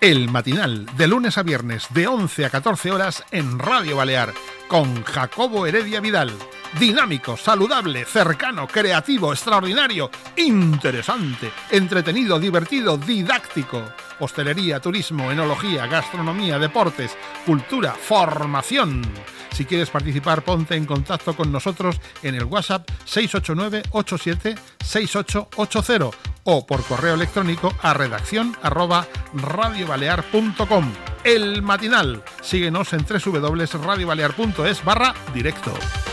El Matinal, de lunes a viernes, de 11 a 14 horas en Radio Balear, con Jacobo Heredia Vidal. Dinámico, saludable, cercano, creativo, extraordinario, interesante, entretenido, divertido, didáctico. Hostelería, turismo, enología, gastronomía, deportes, cultura, formación. Si quieres participar, ponte en contacto con nosotros en el WhatsApp 689-87-6880 o por correo electrónico a redacción@radiobalear.com. El Matinal. Síguenos en www.radiobalear.es/directo.